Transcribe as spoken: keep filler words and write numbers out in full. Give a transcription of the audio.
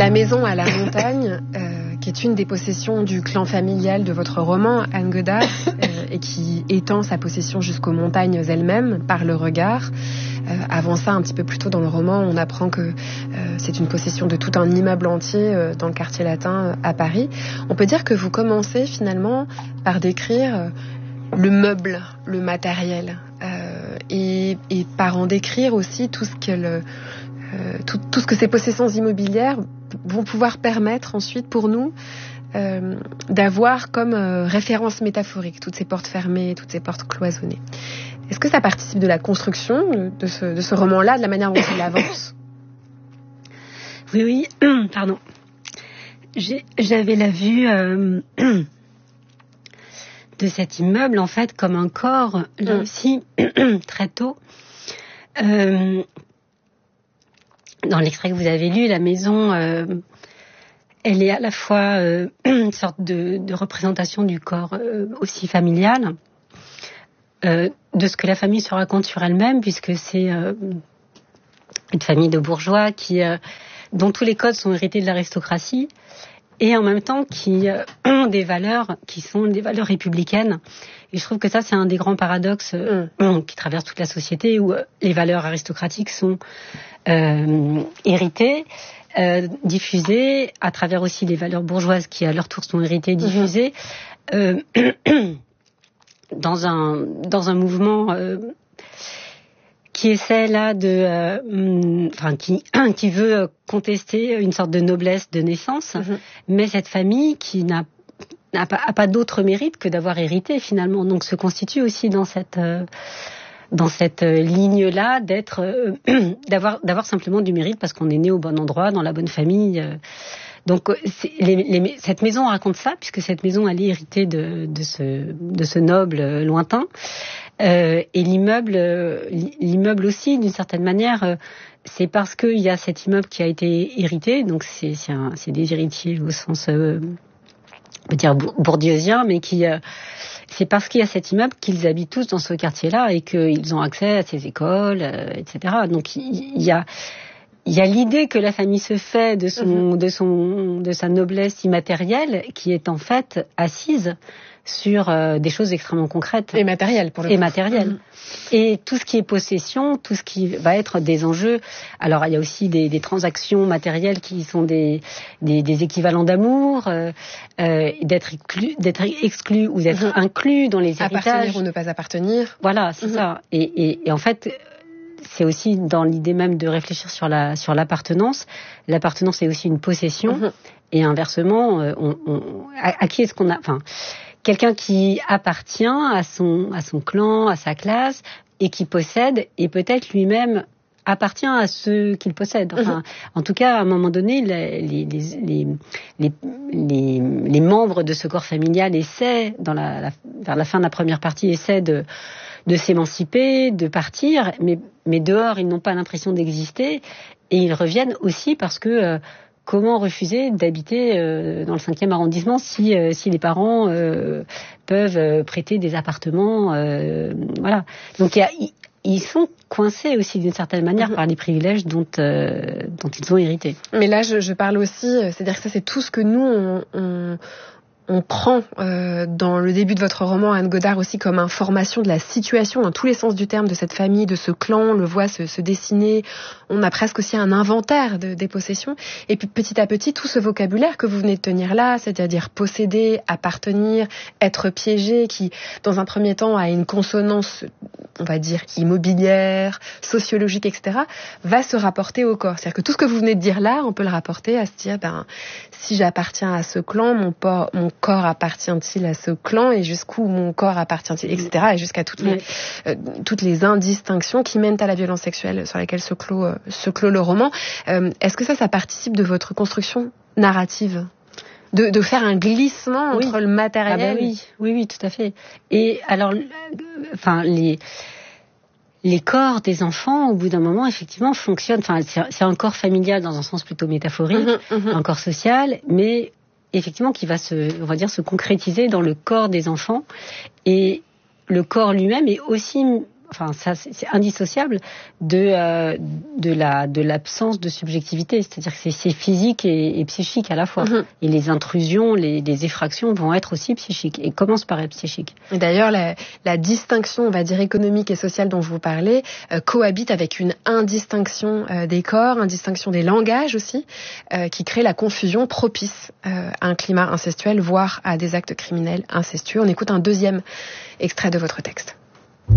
La maison à la montagne, euh, qui est une des possessions du clan familial de votre roman, Anne Godard, euh, et qui étend sa possession jusqu'aux montagnes elles-mêmes par le regard. Euh, avant ça, un petit peu plus tôt dans le roman, on apprend que euh, c'est une possession de tout un immeuble entier euh, dans le quartier latin euh, à Paris. On peut dire que vous commencez finalement par décrire euh, le meuble, le matériel, euh, et, et par en décrire aussi tout ce que le, euh, tout, tout ce que ces possessions immobilières vont pouvoir permettre ensuite pour nous euh, d'avoir comme euh, référence métaphorique toutes ces portes fermées, toutes ces portes cloisonnées. Est-ce que ça participe de la construction de, de, ce, de ce roman-là, de la manière dont il avance ? Oui, oui, pardon. J'ai, j'avais la vue euh, de cet immeuble, en fait, comme un corps, là mmh. aussi, très tôt. Euh, dans l'extrait que vous avez lu, la maison, euh, elle est à la fois euh, une sorte de, de représentation du corps euh, aussi familial, euh, de ce que la famille se raconte sur elle-même, puisque c'est euh, une famille de bourgeois qui, euh, dont tous les codes sont hérités de l'aristocratie, et en même temps qui euh, ont des valeurs qui sont des valeurs républicaines. Et je trouve que ça, c'est un des grands paradoxes euh, mmh. qui traversent toute la société, où euh, les valeurs aristocratiques sont euh, héritées, euh, diffusées, à travers aussi les valeurs bourgeoises qui, à leur tour, sont héritées, diffusées, mmh. euh, dans un dans un mouvement euh, qui essaie là de, euh, enfin qui qui veut contester une sorte de noblesse de naissance, mmh. mais cette famille qui n'a n'a pas, a pas d'autre mérite que d'avoir hérité finalement, donc se constitue aussi dans cette euh, dans cette ligne là d'être euh, d'avoir d'avoir simplement du mérite parce qu'on est né au bon endroit, dans la bonne famille. Euh, Donc, c'est, les, les, cette maison raconte ça, puisque cette maison, elle est héritée de, de, ce, de ce noble lointain. Euh, et l'immeuble, l'immeuble aussi, d'une certaine manière, euh, c'est parce qu'il y a cet immeuble qui a été hérité. Donc, c'est, c'est, un, c'est des héritiers au sens, euh, on peut dire, bourdieusien, mais qui... Euh, c'est parce qu'il y a cet immeuble qu'ils habitent tous dans ce quartier-là et qu'ils ont accès à ces écoles, euh, et cetera. Donc, il, il y a... Il y a l'idée que la famille se fait de son, mmh. de son, de sa noblesse immatérielle, qui est en fait assise sur euh, des choses extrêmement concrètes. Et matérielles, pour le Et coup. matérielles. Mmh. Et tout ce qui est possession, tout ce qui va être des enjeux. Alors, il y a aussi des, des transactions matérielles qui sont des, des, des équivalents d'amour, euh, euh, d'être exclu, d'être exclu ou d'être mmh. inclus dans les héritages. Appartenir ou ne pas appartenir. Voilà, c'est mmh. ça. Et, et, et en fait, c'est aussi dans l'idée même de réfléchir sur la sur l'appartenance. L'appartenance est aussi une possession, mmh. et inversement, on, on, à, à qui est-ce qu'on a, enfin, quelqu'un qui appartient à son à son clan, à sa classe, et qui possède, et peut-être lui-même appartient à ceux qu'il possède. Enfin, mmh. en tout cas, à un moment donné, les les les les les, les membres de ce corps familial essaient, dans la, la vers la fin de la première partie, essaient de de s'émanciper, de partir, mais, mais dehors, ils n'ont pas l'impression d'exister, et ils reviennent aussi parce que euh, comment refuser d'habiter euh, dans le cinquième arrondissement si, euh, si les parents euh, peuvent euh, prêter des appartements, euh, voilà. Donc, il y a, y, ils sont coincés aussi d'une certaine manière mmh. par les privilèges dont, euh, dont ils ont hérité. Mais là, je, je parle aussi, c'est-à-dire que ça, c'est tout ce que nous, on... on... on prend euh, dans le début de votre roman, Anne Godard, aussi comme information de la situation, dans tous les sens du terme, de cette famille, de ce clan. On le voit se, se dessiner. On a presque aussi un inventaire de, des possessions. Et puis petit à petit, tout ce vocabulaire que vous venez de tenir là, c'est-à-dire posséder, appartenir, être piégé, qui, dans un premier temps, a une consonance, on va dire, immobilière, sociologique, et cetera, va se rapporter au corps. C'est-à-dire que tout ce que vous venez de dire là, on peut le rapporter à se dire, ben, si j'appartiens à ce clan, mon, por- mon corps appartient-il à ce clan, et jusqu'où mon corps appartient-il, et cetera, et jusqu'à toutes les, euh, toutes les indistinctions qui mènent à la violence sexuelle sur laquelle se clôt, euh, se clôt le roman. Euh, est-ce que ça, ça participe de votre construction narrative ? De, de faire un glissement oui. entre le matériel. Ah ben oui, oui, oui, tout à fait. Et alors, enfin, les, les corps des enfants, au bout d'un moment, effectivement, fonctionnent. Enfin, c'est, c'est un corps familial dans un sens plutôt métaphorique, mmh, mmh. un corps social, mais effectivement qui va se, on va dire, se concrétiser dans le corps des enfants. Et le corps lui-même est aussi, enfin ça c'est indissociable de euh, de la de l'absence de subjectivité, c'est-à-dire que c'est, c'est physique et, et psychique à la fois. Mmh. Et les intrusions, les, les effractions vont être aussi psychiques et commencent par être psychiques. Et d'ailleurs la, la distinction, on va dire économique et sociale dont je vous parlais, euh, cohabite avec une indistinction euh, des corps, indistinction des langages aussi, euh, qui crée la confusion propice euh, à un climat incestuel, voire à des actes criminels incestueux. On écoute un deuxième extrait de votre texte.